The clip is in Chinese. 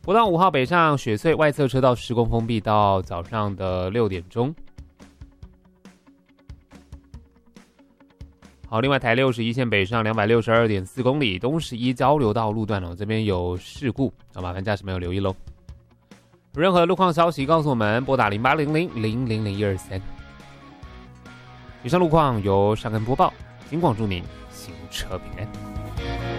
国道5号北上雪隧外侧车道施工封闭到早上的6点钟。好，另外台61线北上262.4公里东11交流道路段这边有事故，麻烦驾驶朋友留意咯。有任何路况消息告诉我们，拨打0800000123。以上路况由尚根播报，金广祝您行车平安。